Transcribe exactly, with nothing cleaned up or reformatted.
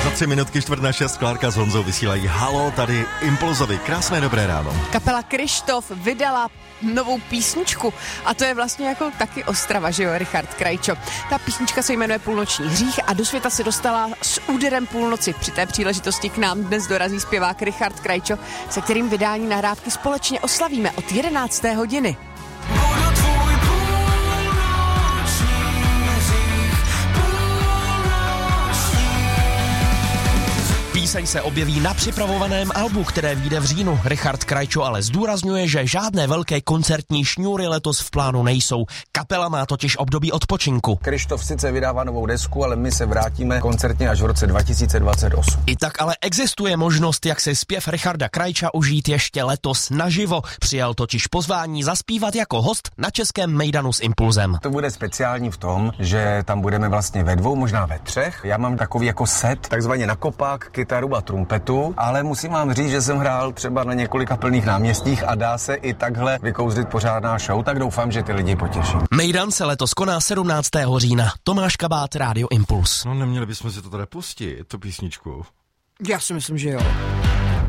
Za tři minutky čtvrt na šest Klárka s Honzou vysílají Halo, tady Impulzovi. Krásné dobré ráno. Kapela Kryštof vydala novou písničku a to je vlastně jako taky Ostrava, že jo, Richard Krajčo. Ta písnička se jmenuje Půlnoční hřích a do světa se dostala s úderem půlnoci. Při té příležitosti k nám dnes dorazí zpěvák Richard Krajčo, se kterým vydání nahrávky společně oslavíme od jedenácté hodiny. Píseň se objeví na připravovaném albu, které vyjde v říjnu. Richard Krajčo ale zdůrazňuje, že žádné velké koncertní šňůry letos v plánu nejsou. Kapela má totiž období odpočinku. Kryštof sice vydává novou desku, ale my se vrátíme koncertně až v roce dva tisíce dvacet osm. I tak ale existuje možnost, jak si zpěv Richarda Krajča užít ještě letos naživo. Přijal totiž pozvání zaspívat jako host na českém mejdanu s Impulzem. To bude speciální v tom, že tam budeme vlastně ve dvou, možná ve třech. Já mám takový jako set, takzvaně na kopák, kytaru a trumpetu, ale musím vám říct, že jsem hrál třeba na několika plných náměstích a dá se i takhle vykouzlit pořádná show, tak doufám, že ty lidi potěší. Mejdan se letos koná sedmnáctého října. Tomáš Kabát, Rádio Impuls. No neměli bychom si to teda pustit, tu písničku. Já si myslím, že jo.